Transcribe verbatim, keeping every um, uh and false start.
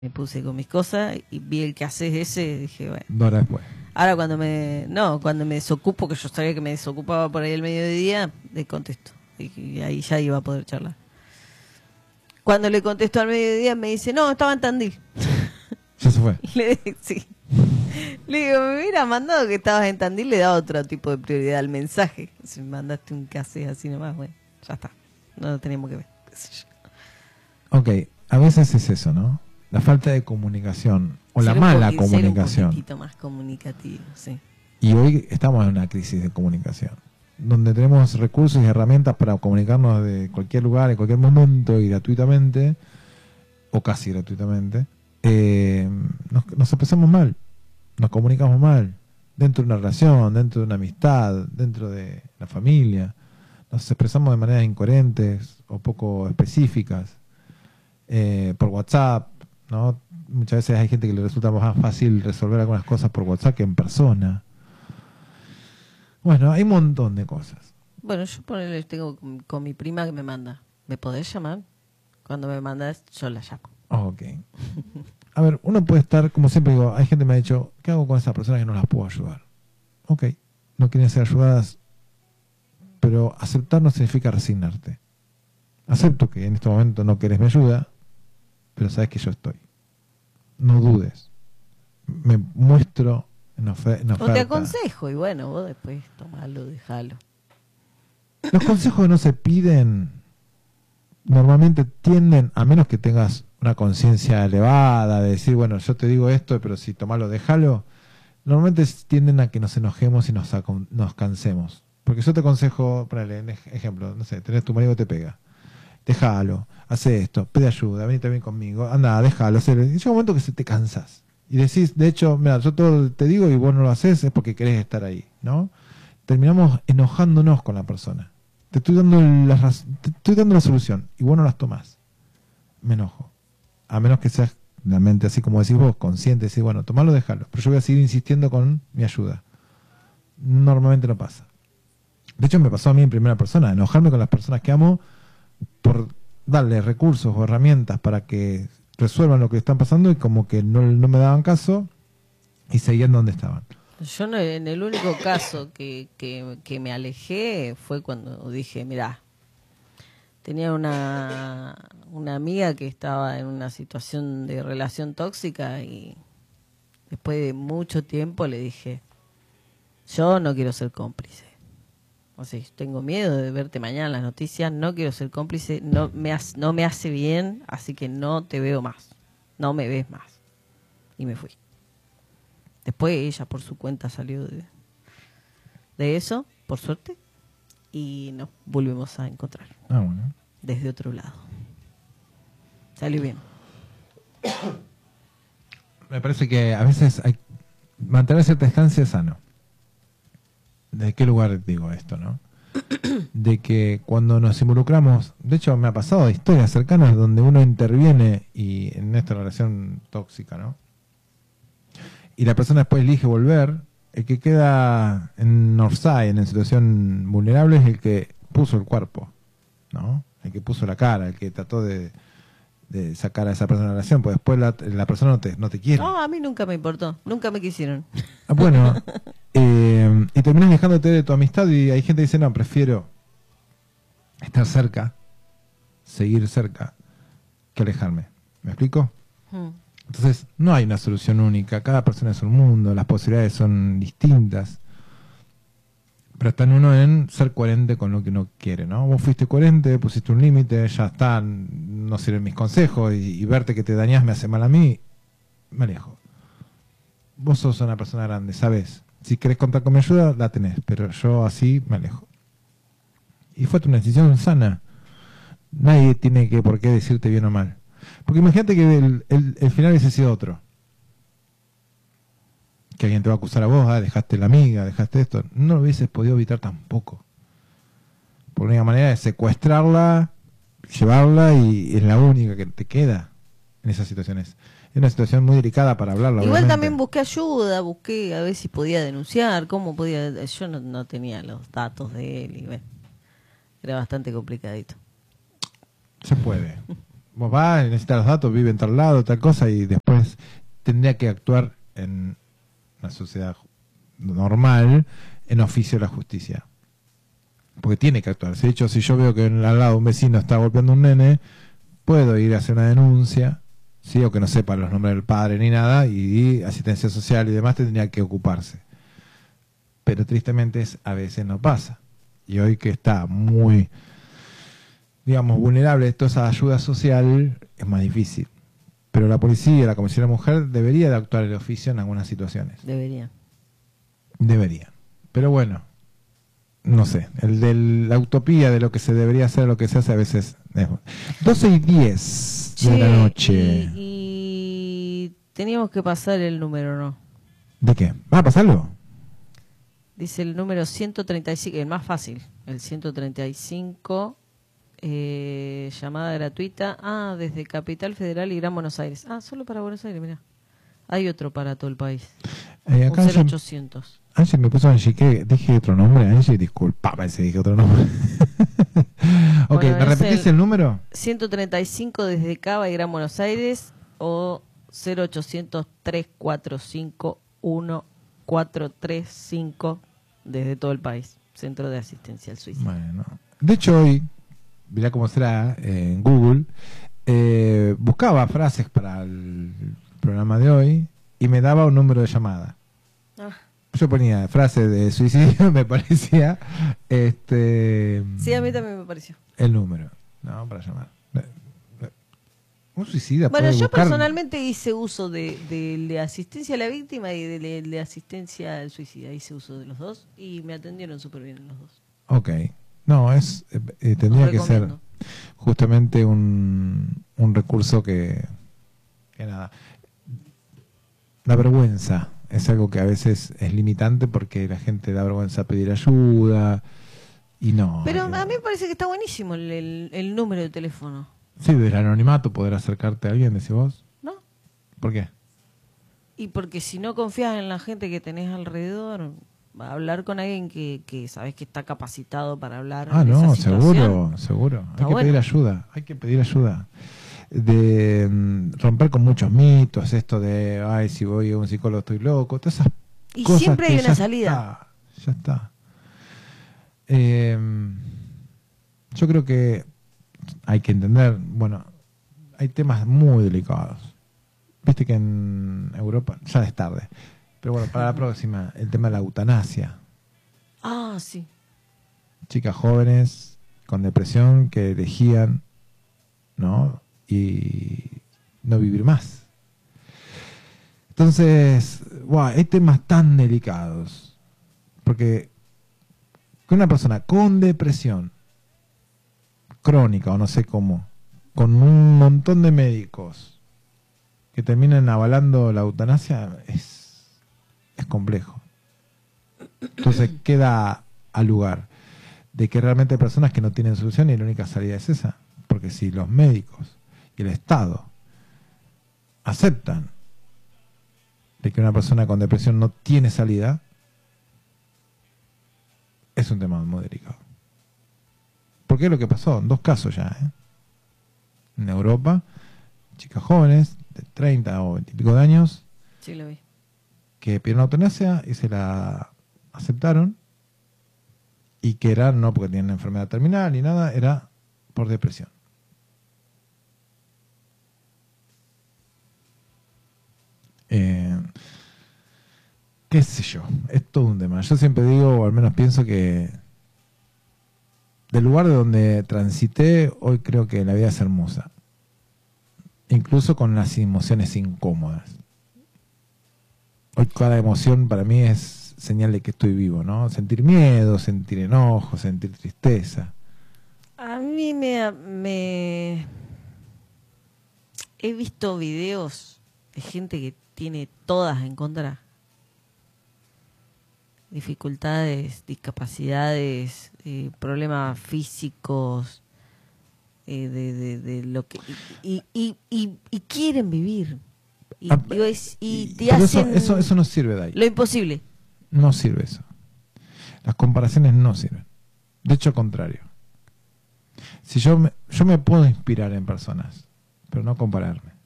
me puse con mis cosas y vi el que haces ese, dije, bueno. Dos horas después. Ahora cuando me, no, cuando me desocupo, que yo sabía que me desocupaba por ahí el mediodía, le contesto. Y, y ahí ya iba a poder charlar. Cuando le contesto al mediodía me dice, no, estaba en Tandil. Ya se fue. Le, sí. Le digo, me hubiera mandado que estabas en Tandil, le da otro tipo de prioridad al mensaje. Si me mandaste un casé así nomás, bueno, ya está. No lo tenemos que ver. Qué sé yo. Ok, a veces es eso, ¿no? La falta de comunicación o Ser la un mala poqui- comunicación. Ser un poquitito más comunicativo, sí. Y hoy estamos en una crisis de comunicación, donde tenemos recursos y herramientas para comunicarnos de cualquier lugar, en cualquier momento y gratuitamente, o casi gratuitamente. Eh, nos, nos expresamos mal, nos comunicamos mal, dentro de una relación, dentro de una amistad, dentro de la familia. Nos expresamos de maneras incoherentes o poco específicas, eh, por WhatsApp, ¿no? Muchas veces hay gente que le resulta más fácil resolver algunas cosas por WhatsApp que en persona. Bueno, hay un montón de cosas. Bueno, yo ponele, tengo con, con mi prima que me manda. ¿Me podés llamar? Cuando me mandas, yo la llamo. Ok. A ver, uno puede estar, como siempre digo, hay gente que me ha dicho, ¿qué hago con esas personas que no las puedo ayudar? Ok, no quieren ser ayudadas, pero aceptar no significa resignarte. Acepto que en este momento no querés mi ayuda, pero sabes que yo estoy. No dudes. Me muestro en, ofe- en O oferta. te aconsejo, y bueno, vos después tomalo, dejalo. Los consejos que no se piden normalmente tienden, a menos que tengas una conciencia elevada, de decir, bueno, yo te digo esto, pero si tomalo, déjalo, normalmente tienden a que nos enojemos y nos, acon- nos cansemos. Porque yo te aconsejo, ponele en ej- ejemplo, no sé, tenés tu marido que te pega, déjalo, hace esto, pide ayuda, vení también conmigo, anda, déjalo, hacer. Y llega un momento que se te cansas. Y decís, de hecho, mira, yo todo te digo y vos no lo haces, es porque querés estar ahí, ¿no? Terminamos enojándonos con la persona. Te estoy dando la, raz- te estoy dando la solución y vos no las tomás. Me enojo. A menos que seas realmente, así como decís vos, consciente, decís, bueno, tomalo, déjalo. Pero yo voy a seguir insistiendo con mi ayuda. Normalmente no pasa. De hecho, me pasó a mí en primera persona, enojarme con las personas que amo por darle recursos o herramientas para que resuelvan lo que están pasando y como que no, no me daban caso y seguían donde estaban. Yo no, en el único caso que, que, que me alejé fue cuando dije, mirá, tenía una, una amiga que estaba en una situación de relación tóxica y después de mucho tiempo le dije, yo no quiero ser cómplice. O sea, tengo miedo de verte mañana en las noticias, no quiero ser cómplice, no me, hace, no me hace bien, así que no te veo más, no me ves más. Y me fui. Después ella por su cuenta salió de, de eso, por suerte, y nos volvimos a encontrar Ah, bueno. desde otro lado. Salió bien. Me parece que a veces hay mantener cierta distancia es sano. ¿De qué lugar digo esto, no? De que cuando nos involucramos, de hecho me ha pasado historias cercanas donde uno interviene y en esta relación tóxica, ¿no? Y la persona después elige volver, el que queda en Northside, en situación vulnerable, es el que puso el cuerpo, ¿no? El que puso la cara, el que trató de, de sacar a esa persona de la relación, pues después la, la persona no te, no te quiere. No, a mí nunca me importó, nunca me quisieron. Ah, bueno, eh, y terminas alejándote de tu amistad y hay gente que dice, no, prefiero estar cerca, seguir cerca, que alejarme. ¿Me explico? Hmm. Entonces, no hay una solución única, cada persona es un mundo, las posibilidades son distintas, pero está en uno en ser coherente con lo que uno quiere, ¿no? Vos fuiste coherente, pusiste un límite, ya está, no sirven mis consejos y, y verte que te dañás me hace mal a mí, me alejo. Vos sos una persona grande, ¿sabes? Si querés contar con mi ayuda, la tenés, pero yo así me alejo. Y fue una decisión sana. Nadie tiene que por qué decirte bien o mal. Porque imagínate que el, el, el final hubiese sido otro. Que alguien te va a acusar a vos, ah, dejaste la amiga, dejaste esto. No lo hubieses podido evitar tampoco. Por una manera de secuestrarla, llevarla y es la única que te queda en esas situaciones. Es una situación muy delicada para hablarla. Igual obviamente. también busqué ayuda, busqué a ver si podía denunciar, cómo podía... Yo no, no tenía los datos de él y bueno, era bastante complicadito. Se puede. vos vas, necesitas los datos, vive en tal lado, tal cosa, y después tendría que actuar en una sociedad normal en oficio de la justicia. Porque tiene que actuar. De hecho, si yo veo que al lado un vecino está golpeando a un nene, puedo ir a hacer una denuncia, sí, o que no sepa los nombres del padre ni nada, y, y asistencia social y demás tendría que ocuparse. Pero tristemente es, a veces no pasa. Y hoy que está muy, digamos, vulnerable toda esa ayuda social, es más difícil. Pero la policía, la Comisión de la Mujer, debería de actuar el oficio en algunas situaciones. Debería. Debería. Pero bueno, no sé. El de la utopía de lo que se debería hacer, lo que se hace a veces... Es... doce y diez de la noche. Y, y teníamos que pasar el número, ¿no? ¿De qué? ¿Va a pasarlo? Dice el número ciento treinta y cinco, el más fácil, el ciento treinta y cinco, eh, llamada gratuita, ah, desde Capital Federal y Gran Buenos Aires. Ah, solo para Buenos Aires, mira. Hay otro para todo el país. Eh, acá un cero ochocientos. Angie me puso Angie, ¿qué? Dije otro nombre, Angie, disculpame si dije otro nombre. Ok, Bueno, ¿me repetís el, el número? ciento treinta y cinco desde Cava y Gran Buenos Aires o cero ochocientos, tres cuatro cinco, uno cuatro tres cinco desde todo el país. Centro de Asistencia al Suicidio. Bueno, de hecho hoy, mirá cómo será, eh, en Google, eh, buscaba frases para el programa de hoy y me daba un número de llamada. Ah. Yo ponía frase de suicidio, me parecía este Sí, a mí también me pareció. el número, no, para llamar. Un suicida. Bueno, puede yo buscar... personalmente hice uso de, de, de asistencia a la víctima y de, de, de asistencia al suicida. Hice uso de los dos y me atendieron súper bien los dos. Ok. No, es eh, eh, tendría que ser justamente un, un recurso que, que nada. La vergüenza es algo que a veces es limitante porque la gente da vergüenza pedir ayuda y no. Pero hay, a mí me parece que está buenísimo el, el, el número de teléfono. Sí, del anonimato poder acercarte a alguien, decís vos. ¿No? ¿Por qué? Y porque si no confías en la gente que tenés alrededor, hablar con alguien que, que sabes que está capacitado para hablar. Ah, de no, esa seguro, seguro. Hay que bueno. pedir ayuda, hay que pedir ayuda. De mm, romper con muchos mitos, esto de, ay, si voy a un psicólogo estoy loco, todas esas y cosas siempre que hay una ya salida. Está, ya está. Eh, yo creo que hay que entender, bueno, hay temas muy delicados. Viste que en Europa ya es tarde. Pero bueno, para la próxima, el tema de la eutanasia. Ah, sí. Chicas jóvenes con depresión que elegían, ¿no? Y no vivir más. Entonces, wow, hay temas tan delicados. Porque que una persona con depresión crónica o no sé cómo, con un montón de médicos que terminan avalando la eutanasia, es, es complejo. Entonces queda al lugar de que realmente hay personas que no tienen solución y la única salida es esa. Porque si los médicos y el Estado aceptan de que una persona con depresión no tiene salida, es un tema muy delicado. Porque es lo que pasó en dos casos ya, ¿eh? En Europa, chicas jóvenes de treinta o veinte y pico de años, Sí, lo vi. que pidieron eutanasia y se la aceptaron, y que era no porque tenían una enfermedad terminal ni nada, era por depresión. Eh, qué sé yo, es todo un tema. Yo siempre digo, o al menos pienso que del lugar de donde transité, hoy creo que la vida es hermosa. Incluso con las emociones incómodas. Hoy cada emoción para mí es señal de que estoy vivo, ¿no? Sentir miedo, sentir enojo, sentir tristeza. A mí me, me... He visto videos de gente que tiene todas en contra. Dificultades, discapacidades, eh, problemas físicos, eh, de, de, de lo que y, y, y, y quieren vivir y, Ah, y, es- y te pero hacen eso, eso, eso no sirve de ahí. lo imposible. No sirve eso. Las comparaciones no sirven. De hecho, al contrario. Si yo me, yo me puedo inspirar en personas pero no compararme.